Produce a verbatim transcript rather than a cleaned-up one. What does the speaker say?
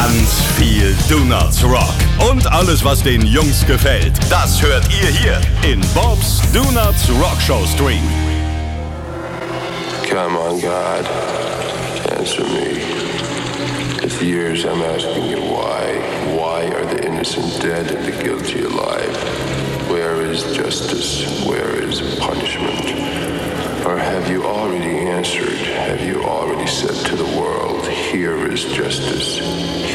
Ganz viel Donuts Rock. Und alles, was den Jungs gefällt, das hört ihr hier in Bob's Donuts Rock Show Stream. Come on, God, answer me. It's years I'm asking you why. Why are the innocent dead and the guilty alive? Where is justice? Where is punishment? Or have you already answered? Have you already said to the world, here is justice,